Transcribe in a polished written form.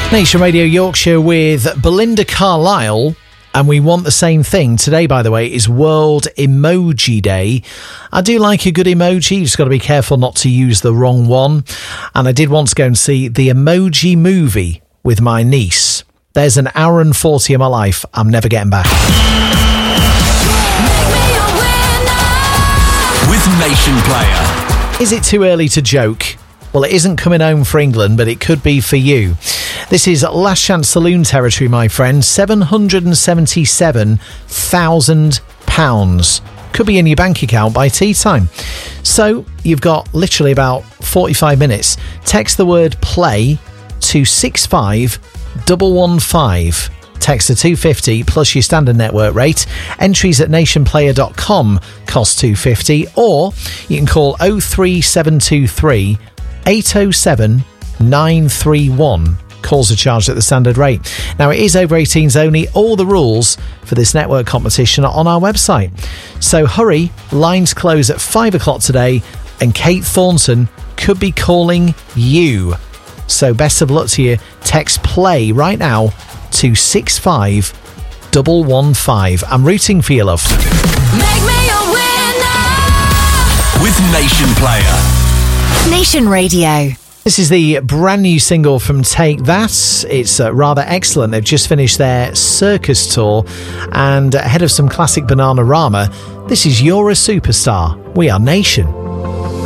Nation Radio Yorkshire with Belinda Carlisle, and we want the same thing. Today, by the way, is World Emoji Day. I do like a good emoji, you just got to be careful not to use the wrong one. And I did want to go and see the Emoji Movie with my niece. There's an hour and 40 of my life I'm never getting back. With Nation Player. Is it too early to joke? Well, it isn't coming home for England, but it could be for you. This is last chance saloon territory, my friend. £777,000 could be in your bank account by tea time. So you've got literally about 45 minutes. Text the word play to 65115. Text to 250 plus your standard network rate. Entries at nationplayer.com cost $2.50, or you can call 03723 807 931. Calls are charged at the standard rate. Now, it is over 18s only. All the rules for this network competition are on our website. So hurry, lines close at 5 o'clock today, and Kate Thornton could be calling you. So best of luck to you. Text play right now to 65115. I'm rooting for you, love. Make me a winner with Nation Player. Nation Radio. This is the brand new single from Take That. It's rather excellent. They've just finished their circus tour, and ahead of some classic Bananarama, this is You're a Superstar. We are Nation.